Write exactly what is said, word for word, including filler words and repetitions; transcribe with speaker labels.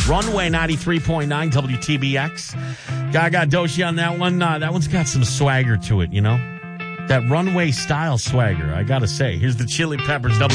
Speaker 1: Runway ninety-three point nine W T B X. Gaga Doshi on that one. Uh, that one's got some swagger to it, you know? That runway style swagger, I gotta say. Here's the Chili Peppers. W